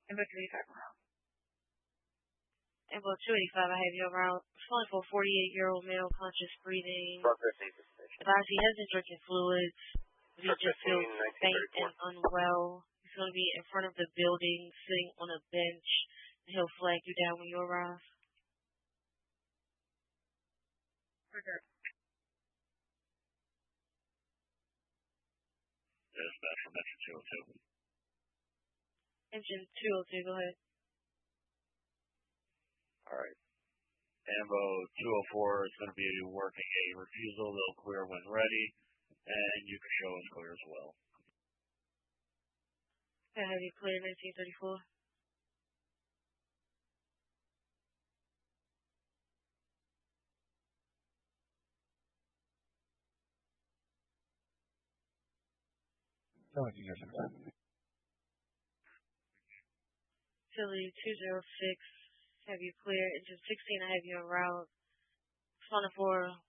Number 35 around. Ambo 285, I have you around. Responding for a 48-year-old male, conscious breathing. Advise he has been drinking fluids. He just feels faint and unwell. He's going to be in front of the building, sitting on a bench, and he'll flag you down when you arrive. Okay. Dispatch from Engine 202. Engine 202, go ahead. All right. Ambo 204 is going to be working a refusal. They'll clear when ready, and you can show us clear as well. I have you clear 1934. No, you guys are done. Philly 206, have you clear. Engine 16, I have you en route. Responding for